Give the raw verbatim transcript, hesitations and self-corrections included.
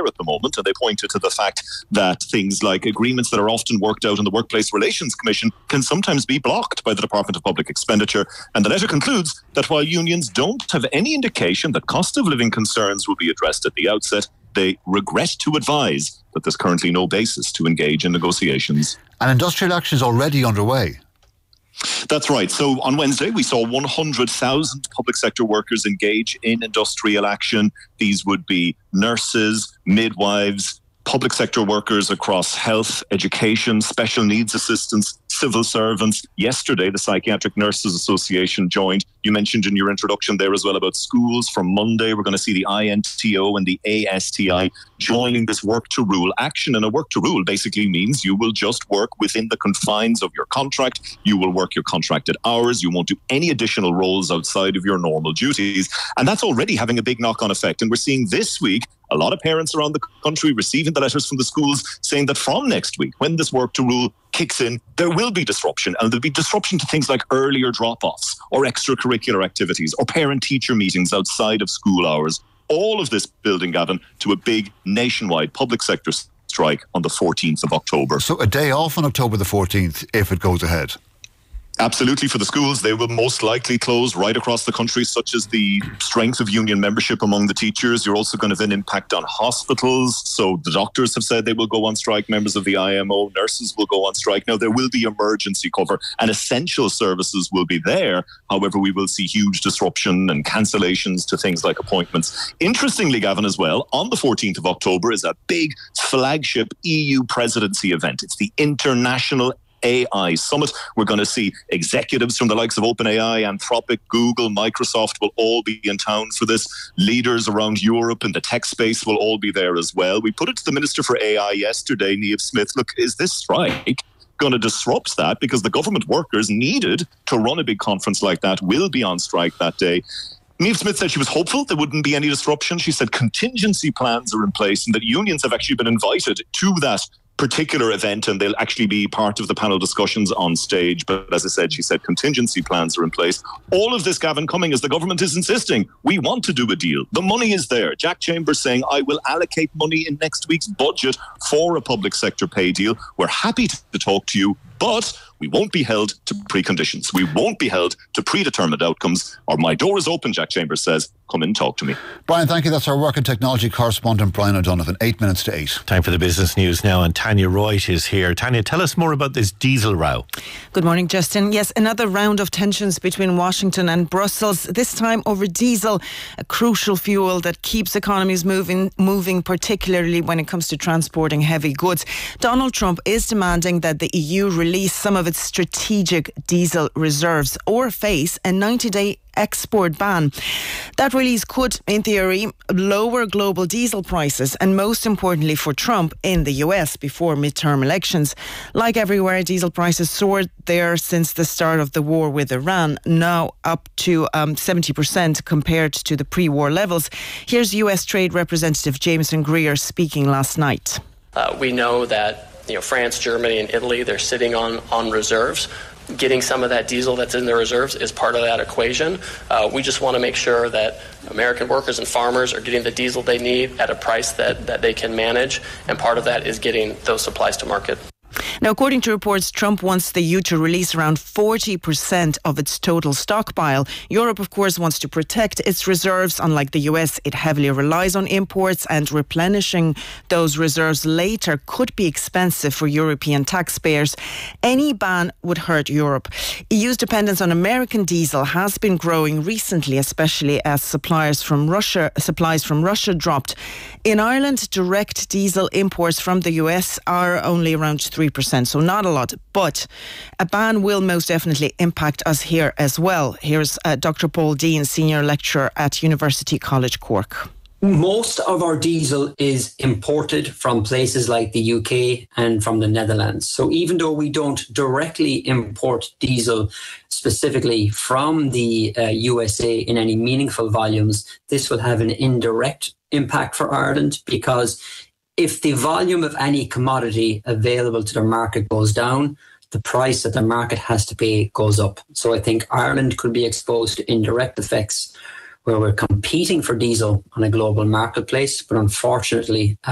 there at the moment, and they pointed to the fact that things like agreements that are often worked out in the Workplace Relations Commission can sometimes be blocked by the Department of Public Expenditure. And the letter concludes that while unions don't have any indication that cost of living concerns will be addressed at the outset, they regret to advise that there's currently no basis to engage in negotiations. And industrial action is already underway. That's right. So on Wednesday, we saw one hundred thousand public sector workers engage in industrial action. These would be nurses, midwives, public sector workers across health, education, special needs assistants, civil servants. Yesterday, the Psychiatric Nurses Association joined. You mentioned in your introduction there as well about schools. From Monday, we're going to see the I N T O and the A S T I joining this work to rule action. And a work to rule basically means you will just work within the confines of your contract. You will work your contracted hours. You won't do any additional roles outside of your normal duties. And that's already having a big knock-on effect. And we're seeing this week a lot of parents around the country receiving the letters from the schools saying that from next week, when this work to rule kicks in, there will be disruption, and there'll be disruption to things like earlier drop-offs or extracurricular activities or parent-teacher meetings outside of school hours. All of this building, Gavin, to a big nationwide public sector strike on the fourteenth of October. So a day off on October the fourteenth if it goes ahead? Absolutely. For the schools, they will most likely close right across the country, such as the strength of union membership among the teachers. You're also going to have an impact on hospitals. So the doctors have said they will go on strike. Members of the I M O, nurses will go on strike. Now, there will be emergency cover and essential services will be there. However, we will see huge disruption and cancellations to things like appointments. Interestingly, Gavin, as well, on the fourteenth of October is a big flagship E U presidency event. It's the International A I Summit. We're going to see executives from the likes of OpenAI, Anthropic, Google, Microsoft will all be in town for this. Leaders around Europe and the tech space will all be there as well. We put it to the Minister for A I yesterday, Niamh Smith. Look, is this strike going to disrupt that? Because the government workers needed to run a big conference like that will be on strike that day. Niamh Smith said she was hopeful there wouldn't be any disruption. She said contingency plans are in place and that unions have actually been invited to that particular event and they'll actually be part of the panel discussions on stage. But as I said, she said contingency plans are in place. All of this, Gavin, coming as the government is insisting we want to do a deal. The money is there. Jack Chambers saying, I will allocate money in next week's budget for a public sector pay deal. We're happy to talk to you, but we won't be held to preconditions. We won't be held to predetermined outcomes. Or my door is open, Jack Chambers says. Come in and talk to me. Brian, thank you. That's our work and technology correspondent, Brian O'Donovan. Eight minutes to eight. Time for the business news now, and Tanya Royd is here. Tanya, tell us more about this diesel row. Good morning, Justin. Yes, another round of tensions between Washington and Brussels, this time over diesel, a crucial fuel that keeps economies moving, moving, particularly when it comes to transporting heavy goods. Donald Trump is demanding that the E U release some of its strategic diesel reserves or face a ninety-day export ban. That release could, in theory, lower global diesel prices and, most importantly for Trump, in the U S before midterm elections. Like everywhere, diesel prices soared there since the start of the war with Iran, now up to um, seventy percent compared to the pre-war levels. Here's U S Trade Representative Jameson Greer speaking last night. Uh, we know that you know France, Germany and Italy, they're sitting on, on reserves. Getting some of that diesel that's in the reserves is part of that equation. Uh, we just want to make sure that American workers and farmers are getting the diesel they need at a price that, that they can manage, and part of that is getting those supplies to market. Now, according to reports, Trump wants the E U to release around forty percent of its total stockpile. Europe, of course, wants to protect its reserves. Unlike the U S, it heavily relies on imports, and replenishing those reserves later could be expensive for European taxpayers. Any ban would hurt Europe. E U's dependence on American diesel has been growing recently, especially as suppliers from Russia, supplies from Russia dropped. In Ireland, direct diesel imports from the U S are only around three percent, so not a lot. But a ban will most definitely impact us here as well. Here's uh, Doctor Paul Dean, Senior Lecturer at University College Cork. Most of our diesel is imported from places like the U K and from the Netherlands. So even though we don't directly import diesel specifically from the uh, U S A in any meaningful volumes, this will have an indirect impact for Ireland, because if the volume of any commodity available to the market goes down, the price that the market has to pay goes up. So I think Ireland could be exposed to indirect effects where we're competing for diesel on a global marketplace, but unfortunately